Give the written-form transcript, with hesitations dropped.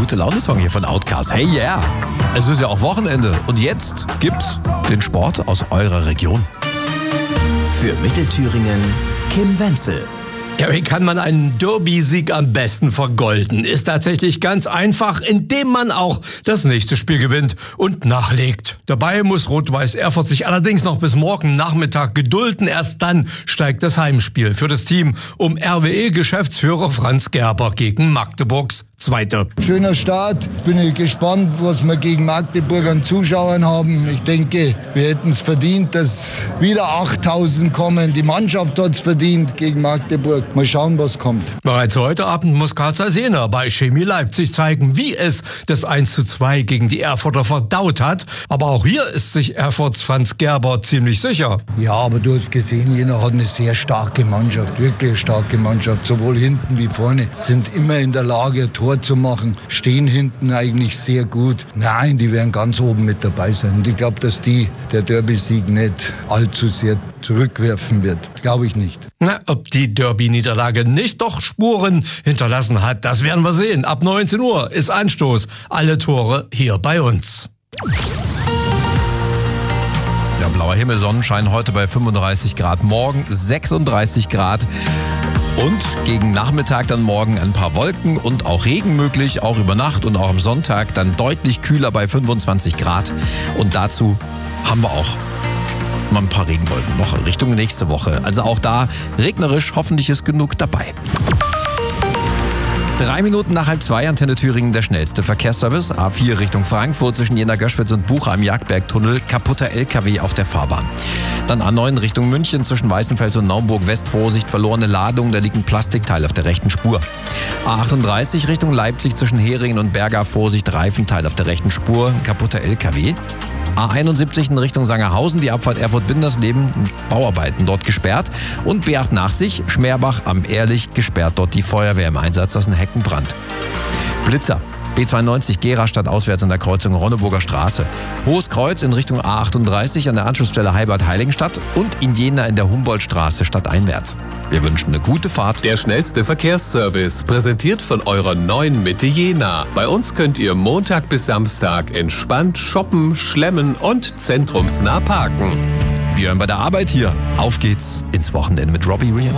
Gute-Laune-Song hier von Outkast. Hey yeah! Es ist ja auch Wochenende und jetzt gibt's den Sport aus eurer Region. Für Mittelthüringen Kim Wenzel. Ja, wie kann man einen Derby-Sieg am besten vergolden? Ist tatsächlich ganz einfach, indem man auch das nächste Spiel gewinnt und nachlegt. Dabei muss Rot-Weiß Erfurt sich allerdings noch bis morgen Nachmittag gedulden. Erst dann steigt das Heimspiel für das Team um RWE-Geschäftsführer Franz Gerber gegen Magdeburgs Zweite. Schöner Start. Bin ich gespannt, was wir gegen Magdeburg an Zuschauern haben. Ich denke, wir hätten es verdient, dass wieder 8000 kommen. Die Mannschaft hat es verdient gegen Magdeburg. Mal schauen, was kommt. Bereits heute Abend muss Karl Sena bei Chemie Leipzig zeigen, wie es das 1:2 gegen die Erfurter verdaut hat. Aber auch hier ist sich Erfurts Franz Gerber ziemlich sicher. Ja, aber du hast gesehen, Jena hat eine sehr starke Mannschaft, wirklich eine starke Mannschaft. Sowohl hinten wie vorne sind immer in der Lage, ein Tor zu machen, stehen hinten eigentlich sehr gut. Nein, die werden ganz oben mit dabei sein. Und ich glaube, dass der Derby-Sieg nicht allzu sehr zurückwerfen wird. Glaube ich nicht. Na, ob die Derby-Niederlage nicht doch Spuren hinterlassen hat, das werden wir sehen. Ab 19 Uhr ist Anstoß. Alle Tore hier bei uns. Ja, blauer Himmel, Sonnenschein heute bei 35 Grad, morgen 36 Grad. Und gegen Nachmittag dann morgen ein paar Wolken und auch Regen möglich, auch über Nacht und auch am Sonntag dann deutlich kühler bei 25 Grad. Und dazu haben wir auch mal ein paar Regenwolken noch Richtung nächste Woche. Also auch da regnerisch, hoffentlich ist genug dabei. 3 Minuten nach 1:30, Antenne Thüringen, der schnellste Verkehrsservice. A4 Richtung Frankfurt zwischen Jena-Göschwitz und Bucha im Jagdbergtunnel. Kaputter LKW auf der Fahrbahn. Dann A9 Richtung München zwischen Weißenfels und Naumburg-West. Vorsicht, verlorene Ladung, da liegt ein Plastikteil auf der rechten Spur. A38 Richtung Leipzig zwischen Heringen und Berga. Vorsicht, Reifenteil auf der rechten Spur. Kaputter LKW. A71 in Richtung Sangerhausen, die Abfahrt Erfurt-Bindersleben, Bauarbeiten dort gesperrt. Und B88 Schmerbach am Ehrlich gesperrt, dort die Feuerwehr im Einsatz, das ist ein Heckenbrand. Blitzer. B92 Gera stadtauswärts an der Kreuzung Ronneburger Straße. Hohes Kreuz in Richtung A38 an der Anschlussstelle Heibad-Heiligenstadt und in Jena in der Humboldtstraße stadteinwärts. Wir wünschen eine gute Fahrt. Der schnellste Verkehrsservice, präsentiert von eurer neuen Mitte Jena. Bei uns könnt ihr Montag bis Samstag entspannt shoppen, schlemmen und zentrumsnah parken. Wir hören bei der Arbeit hier. Auf geht's ins Wochenende mit Robbie Williams.